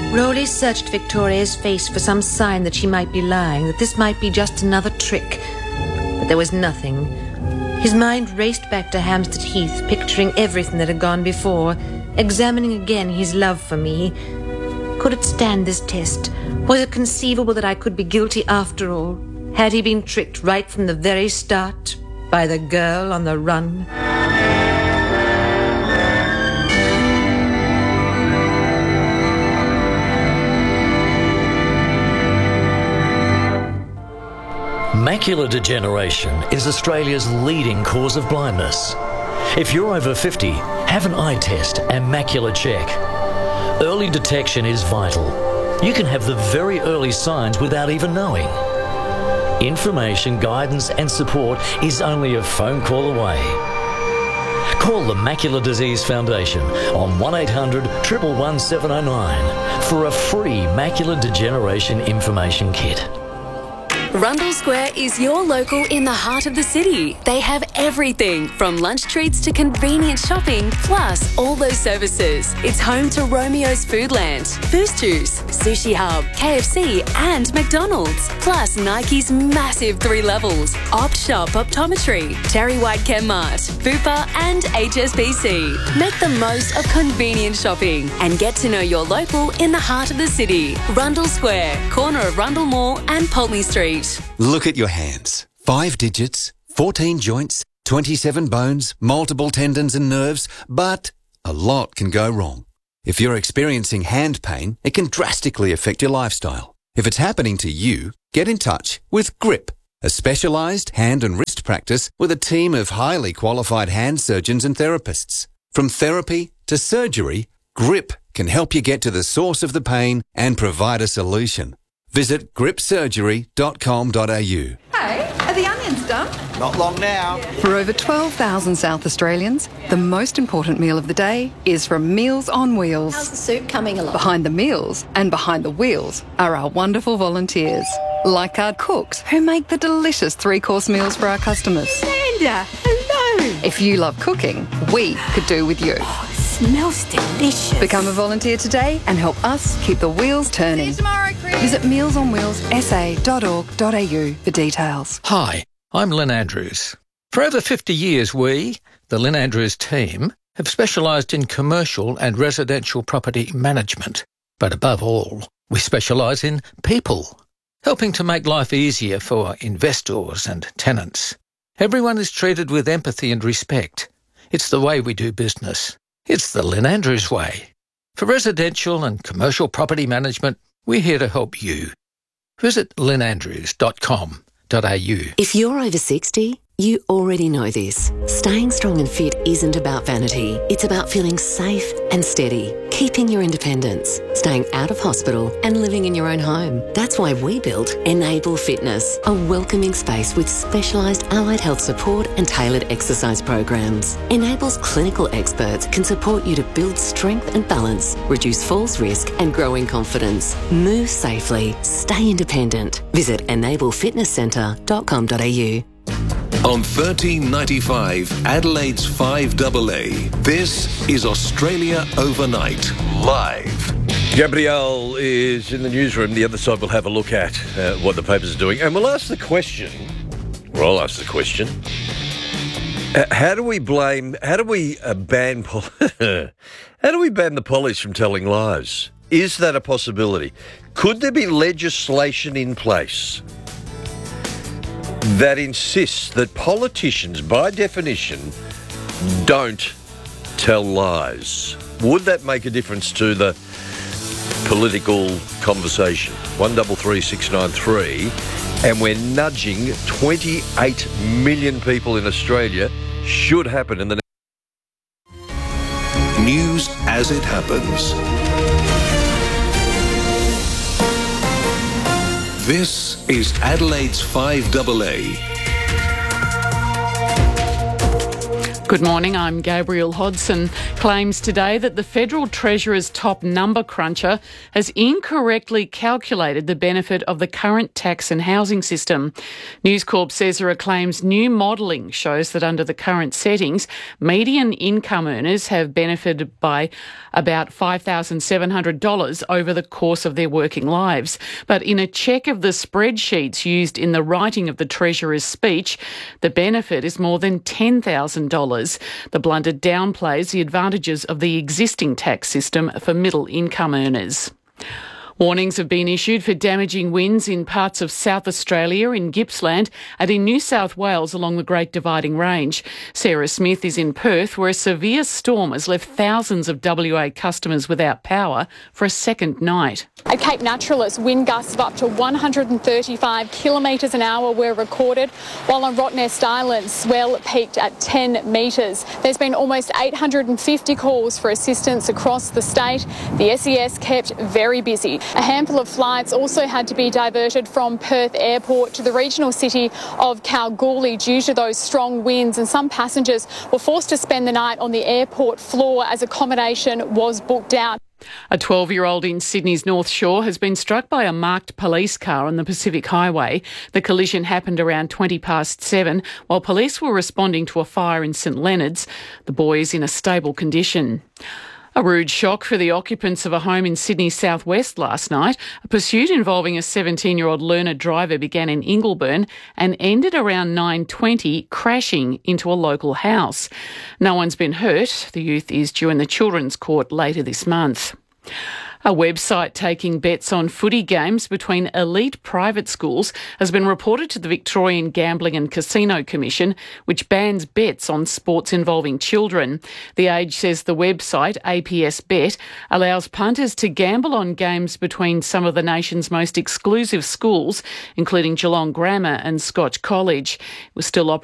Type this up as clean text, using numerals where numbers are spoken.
Rowley searched Victoria's face for some sign that she might be lying, that this might be just another trick. But there was nothing. His mind raced back to Hampstead Heath, picturing everything that had gone before, examining again his love for me. Could it stand this test? Was it conceivable that I could be guilty after all? Had he been tricked right from the very start by the girl on the run? Macular degeneration is Australia's leading cause of blindness. If you're over 50, have an eye test and macular check. Early detection is vital. You can have the very early signs without even knowing. Information, guidance and support is only a phone call away. Call the Macular Disease Foundation on 1800 111 709 for a free macular degeneration information kit. Rundle Square is your local in the heart of the city. They have everything from lunch treats to convenient shopping, plus all those services. It's home to Romeo's Foodland, Boost Juice, Sushi Hub, KFC and McDonald's. Plus Nike's massive 3 levels, Opt Shop Optometry, Terry White Chemmart, Bupa and HSBC. Make the most of convenient shopping and get to know your local in the heart of the city. Rundle Square, corner of Rundle Mall and Pulteney Street. Look at your hands. 5 digits, 14 joints, 27 bones, multiple tendons and nerves, but a lot can go wrong. If you're experiencing hand pain, it can drastically affect your lifestyle. If it's happening to you, get in touch with GRIP, a specialised hand and wrist practice with a team of highly qualified hand surgeons and therapists. From therapy to surgery, GRIP can help you get to the source of the pain and provide a solution. Visit gripsurgery.com.au. Hey, are the onions done? Not long now. For over 12,000 South Australians, the most important meal of the day is from Meals on Wheels. How's the soup coming along? Behind the meals and behind the wheels are our wonderful volunteers, like our cooks who make the delicious 3-course meals for our customers. Amanda, hello. If you love cooking, we could do with you. Smells delicious. Become a volunteer today and help us keep the wheels turning. See you tomorrow, Chris. Visit mealsonwheelsa.org.au for details. Hi, I'm Lynn Andrews. For over 50 years, we, the Lynn Andrews team, have specialised in commercial and residential property management. But above all, we specialise in people, helping to make life easier for investors and tenants. Everyone is treated with empathy and respect. It's the way we do business. It's the Lynn Andrews way. For residential and commercial property management, we're here to help you. Visit lynnandrews.com.au. If you're over 60, you already know this. Staying strong and fit isn't about vanity. It's about feeling safe and steady, keeping your independence, staying out of hospital and living in your own home. That's why we built Enable Fitness, a welcoming space with specialised allied health support and tailored exercise programs. Enable's clinical experts can support you to build strength and balance, reduce falls risk and grow in confidence. Move safely, stay independent. Visit enablefitnesscentre.com.au. On 1395 Adelaide's 5AA, this is Australia Overnight, live. Gabrielle is in the newsroom. The other side will have a look at what the papers are doing. And we'll ask the question, or I'll ask the question, how do we ban the police from telling lies? Is that a possibility? Could there be legislation in place that insists that politicians, by definition, don't tell lies? Would that make a difference to the political conversation? 133693, and we're nudging 28 million people in Australia. Should happen in the News as it happens. This is Adelaide's 5AA. Good morning, I'm Gabrielle Hodson. Claims today that the Federal Treasurer's top number cruncher has incorrectly calculated the benefit of the current tax and housing system. News Corp says there are claims new modelling shows that under the current settings, median income earners have benefited by about $5,700 over the course of their working lives. But in a check of the spreadsheets used in the writing of the Treasurer's speech, the benefit is more than $10,000. The blunder downplays the advantages of the existing tax system for middle income earners. Warnings have been issued for damaging winds in parts of South Australia, in Gippsland and in New South Wales along the Great Dividing Range. Sarah Smith is in Perth, where a severe storm has left thousands of WA customers without power for a second night. At Cape Naturalis, wind gusts of up to 135 kilometres an hour were recorded, while on Rottnest Island, swell peaked at 10 metres. There's been almost 850 calls for assistance across the state. The SES kept very busy. A handful of flights also had to be diverted from Perth Airport to the regional city of Kalgoorlie due to those strong winds, and some passengers were forced to spend the night on the airport floor as accommodation was booked out. A 12-year-old in Sydney's North Shore has been struck by a marked police car on the Pacific Highway. The collision happened around 7:20 while police were responding to a fire in St Leonard's. The boy is in a stable condition. A rude shock for the occupants of a home in Sydney's southwest last night. A pursuit involving a 17-year-old learner driver began in Ingleburn and ended around 9:20, crashing into a local house. No one's been hurt. The youth is due in the Children's Court later this month. A website taking bets on footy games between elite private schools has been reported to the Victorian Gambling and Casino Commission, which bans bets on sports involving children. The Age says the website, APS Bet, allows punters to gamble on games between some of the nation's most exclusive schools, including Geelong Grammar and Scotch College. It was still